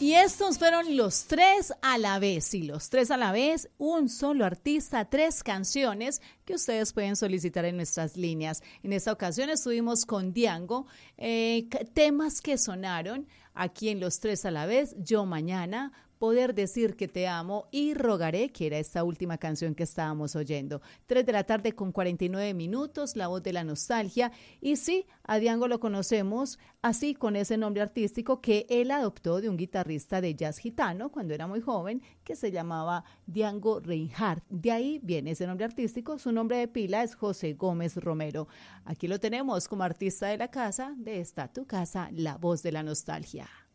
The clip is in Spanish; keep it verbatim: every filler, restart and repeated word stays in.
Y estos fueron los tres a la vez, y los tres a la vez, un solo artista, tres canciones que ustedes pueden solicitar en nuestras líneas. En esta ocasión estuvimos con Diango, eh, temas que sonaron aquí en Los Tres a la Vez, Yo Mañana, Poder Decir que Te Amo y Rogaré, que era esta última canción que estábamos oyendo. Tres de la tarde con cuarenta y nueve minutos, La Voz de la Nostalgia. Y sí, a Diango lo conocemos así, con ese nombre artístico que él adoptó de un guitarrista de jazz gitano cuando era muy joven, que se llamaba Diango Reinhardt. De ahí viene ese nombre artístico. Su nombre de pila es José Gómez Romero. Aquí lo tenemos como artista de la casa, de esta tu casa, La Voz de la Nostalgia.